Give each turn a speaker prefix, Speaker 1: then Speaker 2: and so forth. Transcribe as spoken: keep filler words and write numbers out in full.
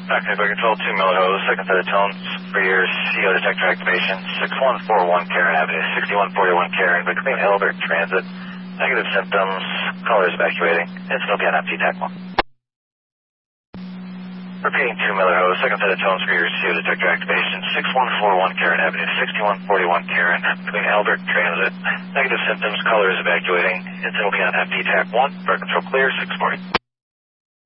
Speaker 1: Okay, by control two Miller Hose, second set of tones for your C O detector activation, six one four one Karen Avenue, sixty-one forty-one Karen, between Elbert Transit, negative symptoms, colors evacuating, and still be on F T TAC one. Repeating two Miller Hose, second set of tones for your C O detector activation, six one four one Karen Avenue, sixty-one forty-one Karen, between Elbert Transit, negative symptoms, colors evacuating, and still be on F T TAC one, for control clear, six forty.